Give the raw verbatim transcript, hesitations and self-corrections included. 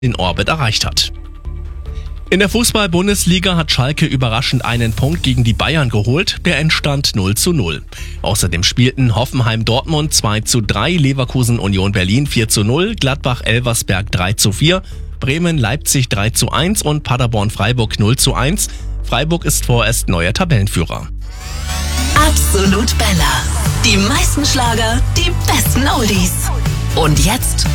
den Orbit erreicht hat. In der Fußball-Bundesliga hat Schalke überraschend einen Punkt gegen die Bayern geholt, der Endstand null zu null. Außerdem spielten Hoffenheim-Dortmund zwei zu drei, Leverkusen-Union Berlin vier zu null, Gladbach-Elversberg drei zu vier, Bremen-Leipzig drei zu eins und Paderborn-Freiburg null zu eins. Freiburg ist vorerst neuer Tabellenführer. Absolut Bella. Die meisten Schlager, die besten Oldies. Und jetzt